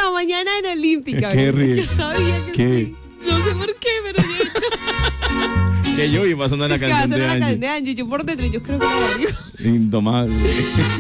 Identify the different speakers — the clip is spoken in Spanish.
Speaker 1: la mañana en Olímpica.
Speaker 2: Qué
Speaker 1: ¿verdad?
Speaker 2: rico.
Speaker 1: Yo sabía que
Speaker 2: ¿Qué?
Speaker 1: sí. No sé por qué, pero yo...
Speaker 2: Que yo iba pasando la
Speaker 1: Es que va a
Speaker 2: canción
Speaker 1: sonar
Speaker 2: de
Speaker 1: la canción
Speaker 2: Angie.
Speaker 1: de Angie. Yo por dentro, yo creo que la digo.
Speaker 2: Indomable.